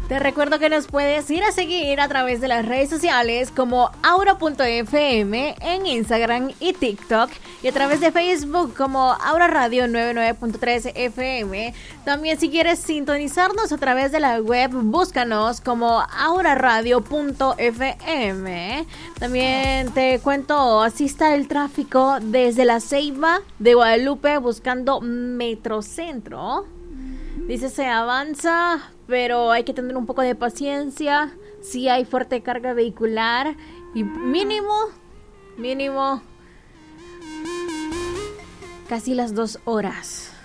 Te recuerdo que nos puedes ir a seguir a través de las redes sociales como aura.fm en Instagram y TikTok, y a través de Facebook como Aura Radio 99.3 FM. También si quieres sintonizarnos a través de la web, búscanos como auraradio.fm. También te cuento, así está el tráfico desde La Ceiba de Guadalupe buscando Metrocentro. Dice, se avanza, pero hay que tener un poco de paciencia. Sí hay fuerte carga vehicular y mínimo, casi las 2 horas.